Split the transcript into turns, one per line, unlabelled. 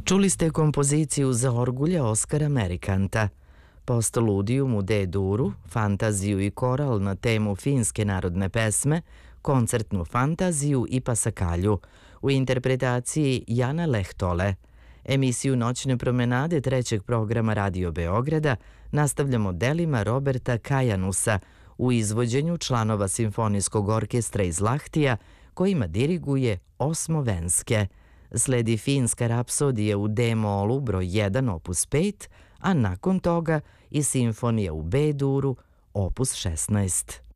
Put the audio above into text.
Čuli ste kompoziciju za orgulja Oskara Merikanta, Postludium u D-duru, fantaziju i koral na temu finske narodne pesme, koncertnu fantaziju i pasakalju u interpretaciji Jana Lehtole. Emisiju Noćne promenade trećeg programa Radio Beograda nastavljamo delima Roberta Kajanusa u izvođenju članova Simfonijskog orkestra iz Lahtija kojima diriguje Osmo Venske. Sledi finska rapsodija u D-molu broj 1 opus 5, a nakon toga i simfonija u B-duru opus 16.